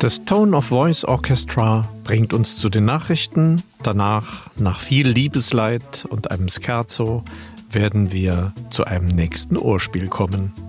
Das Tone of Voice Orchestra bringt uns zu den Nachrichten. Danach, nach viel Liebesleid und einem Scherzo, werden wir zu einem nächsten Ohrspiel kommen.